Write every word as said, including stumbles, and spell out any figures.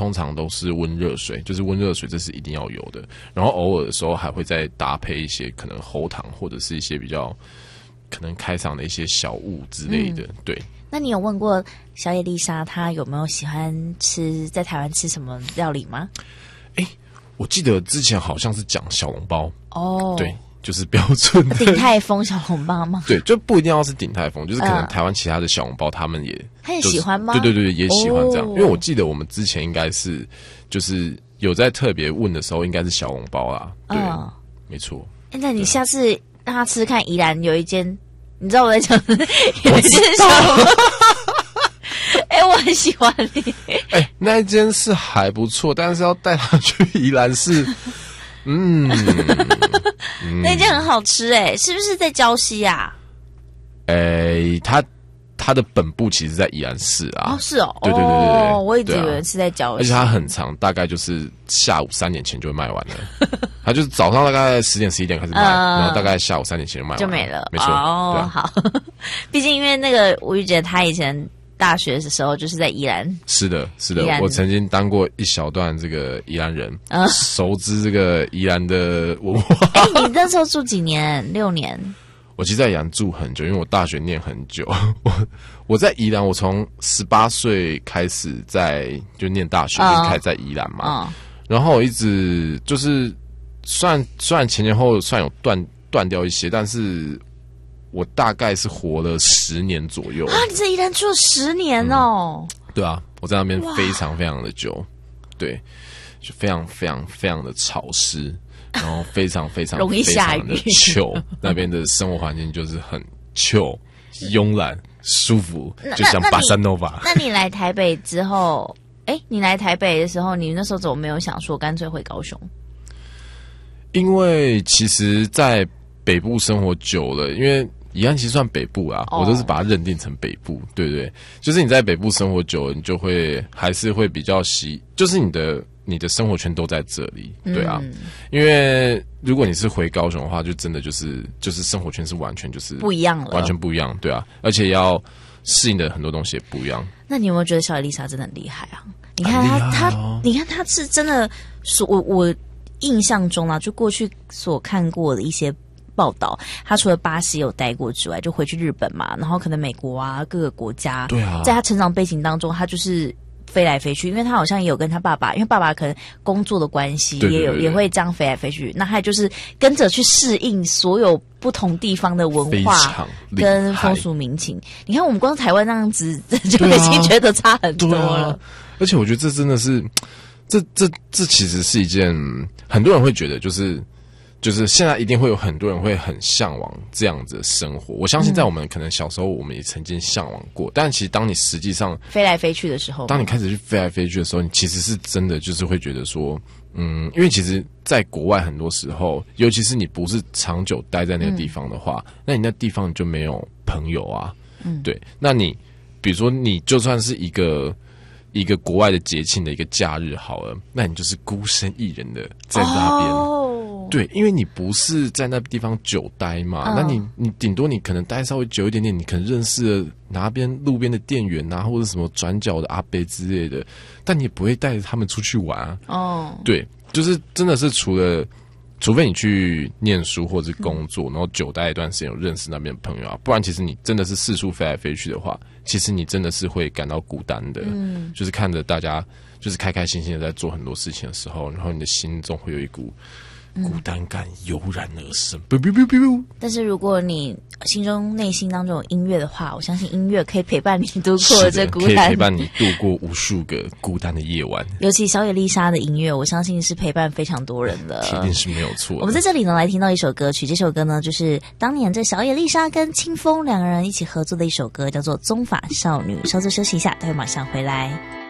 通常都是温热水，就是温热水这是一定要有的，然后偶尔的时候还会再搭配一些可能喉糖或者是一些比较可能开场的一些小物之类的、嗯、对。 那你有问过小野丽莎她有没有喜欢吃在台湾吃什么料理吗？ 哎，我记得之前好像是讲小笼包哦， 对，就是标准的鼎泰丰小笼包吗？ 对，就不一定要是鼎泰丰，就是可能台湾其他的小笼包他们也、就是、 他也喜欢吗？ 对对对，也喜欢这样、哦、因为我记得我们之前应该是就是有在特别问的时候应该是小笼包啦，对、哦、没错。 那你下次让他吃看宜兰有一间，你知道我在讲的有一间小笼包哎、欸，我很喜欢你。 哎、欸，那一间是还不错，但是要带他去宜兰是，嗯， 嗯那间很好吃哎、欸，是不是在礁溪啊？ 哎、欸，他他的本部其实在宜兰市啊。 哦，是哦， 对对对对对， 哦，我一直以为是在礁溪、啊。 而且它很长，大概就是下午三点前就会卖完了。它就是早上大概十点十一点开始卖，呃、然后大概下午三点前就卖完了， 就没了。 没错。 哦， 对啊、 好。毕竟因为那个吴玉洁她以前大学的时候就是在宜兰。 是的，是的，我曾经当过一小段这个宜兰人，呃、熟知这个宜兰的文化。 哎、欸，你那时候住几年？六年。 我其实在宜兰住很久，因为我大学念很久。我我在宜兰，我从十八岁开始在就念大学，就是开始在宜兰嘛。哦、然后我一直就是虽然虽然前前后后算有断断掉一些，但是我大概是活了十年左右啊！你在宜兰住了十年哦、 嗯？对啊，我在那边非常非常的久，对，就非常非常非常的潮湿。然后非常非常容易下雨， 非常的chill，那边的生活环境就是很 chill、慵懒、舒服，就像巴塞诺瓦。 那你来台北之后，哎，你来台北的时候，你那时候怎么没有想说干脆回高雄？ 因为其实，在北部生活久了，因为宜兰其实算北部啊，哦、我都是把它认定成北部，对不对？就是你在北部生活久了，你就会还是会比较习，就是你的。你的生活圈都在这里，对啊，嗯、因为如果你是回高雄的话，就真的就是就是生活圈是完全就是不一样了， 完全不一样，对啊，而且要适应的很多东西也不一样。 那你有没有觉得小野丽莎真的很厉害啊？你看她，她、哦，你看她是真的，我我印象中啊，就过去所看过的一些报道，她除了巴西有待过之外，就回去日本嘛，然后可能美国啊各个国家， 对啊， 在她成长背景当中，她就是飞来飞去，因为他好像也有跟他爸爸，因为爸爸可能工作的关系， 对对对对， 也有也会这样飞来飞去。那他就是跟着去适应所有不同地方的文化跟风俗民情。你看我们光台湾那样子就已经觉得差很多了。 啊、而且我觉得这真的是，这这这其实是一件很多人会觉得就是。就是现在一定会有很多人会很向往这样子的生活，我相信在我们可能小时候我们也曾经向往过，但其实当你实际上飞来飞去的时候， 当你开始去飞来飞去的时候，你其实是真的就是会觉得说，嗯，因为其实在国外很多时候，尤其是你不是长久待在那个地方的话，嗯、那你那地方你就没有朋友啊，嗯，对，那你比如说你就算是一个一个国外的节庆的一个假日好了，那你就是孤身一人的在那边。哦对，因为你不是在那地方久待嘛，嗯、那你你顶多你可能待稍微久一点点，你可能认识了哪边路边的店员啊，或者什么转角的阿伯之类的，但你也不会带着他们出去玩啊。哦，对，就是真的是除了，除非你去念书或者是工作，嗯、然后久待一段时间有认识那边的朋友啊，不然其实你真的是四处飞来飞去的话，其实你真的是会感到孤单的。嗯，就是看着大家就是开开心心的在做很多事情的时候，然后你的心中会有一股孤单感油然而生。嗯、 但是如果你心中内心当中有音乐的话，我相信音乐可以陪伴你度过这孤单， 可以陪伴你度过无数个孤单的夜晚。 尤其小野丽莎的音乐，我相信是陪伴非常多人的， 铁定是没有错的。 我们在这里呢来听到一首歌曲，这首歌呢就是当年这小野丽莎跟清风两个人一起合作的一首歌，叫做《宗法少女》。稍作休息一下，待会马上回来。